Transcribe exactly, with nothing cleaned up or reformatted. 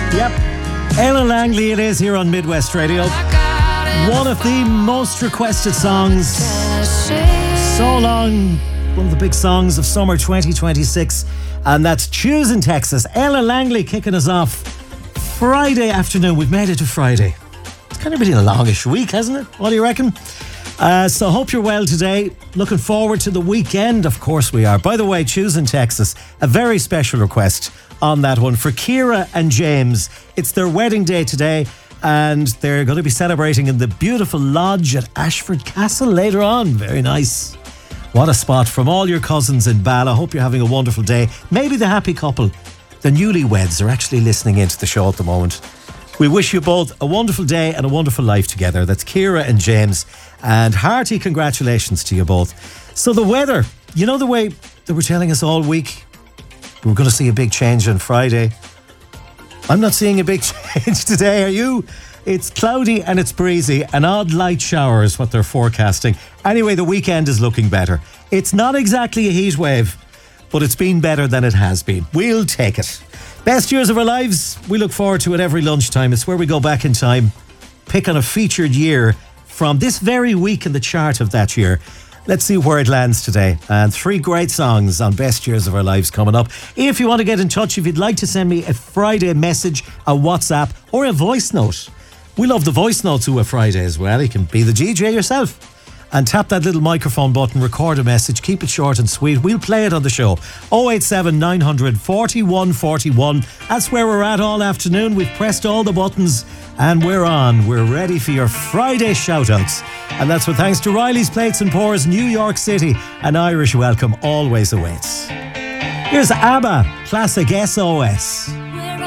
Yep, Ella Langley it is here on Midwest Radio. One of the most requested songs so long, one of the big songs of summer twenty twenty-six, and that's Choosing Texas. Ella Langley kicking us off Friday afternoon. We've made it to Friday. It's kind of been a longish week, hasn't it? What do you reckon? Uh, so hope you're well today. Looking forward to the weekend. Of course we are. By the way, Choosing Texas, a very special request on that one for Ciara and James. It's their wedding day today, and they're going to be celebrating in the beautiful lodge at Ashford Castle later on. Very nice. What a spot from all your cousins in Bala. Hope you're having a wonderful day. Maybe the happy couple, the newlyweds, are actually listening into the show at the moment. We wish you both a wonderful day and a wonderful life together. That's Ciara and James, and hearty congratulations to you both. So the weather, you know the way they were telling us all week, we're going to see a big change on Friday. I'm not seeing a big change today, are you? It's cloudy and it's breezy. An odd light shower is what they're forecasting. Anyway, the weekend is looking better. It's not exactly a heat wave, but it's been better than it has been. We'll take it. Best years of our lives, we look forward to it every lunchtime. It's where we go back in time, pick on a featured year from this very week in the chart of that year. Let's see where it lands today. And three great songs on Best Years of Our Lives coming up. If you want to get in touch, if you'd like to send me a Friday message, a WhatsApp, or a voice note. We love the voice notes who are Friday as well. You can be the D J yourself and tap that little microphone button, record a message, keep it short and sweet. We'll play it on the show. oh eight seven nine hundred forty-one forty-one. That's where we're at all afternoon. We've pressed all the buttons and we're on. We're ready for your Friday shout-outs. And that's with thanks to Riley's Plates and Pours, New York City. An Irish welcome always awaits. Here's ABBA, classic S O S.